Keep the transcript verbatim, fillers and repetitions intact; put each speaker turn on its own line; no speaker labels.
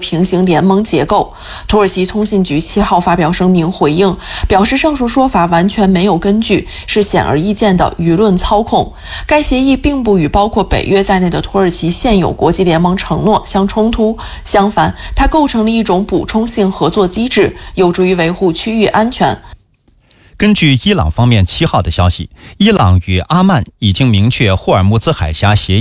平行联盟结构。土耳其通信局七号发表声明回应，表示上述说法完全没有根据，是显而易见的舆论操控。该协议并不与包括北约在内的土耳其现有国际联盟承诺相冲突，相反，它构成了一种补充性合作机制，有助于维护区域安全。
根据伊朗方面七号的消息，伊朗与阿曼已经明确霍尔木兹海峡协议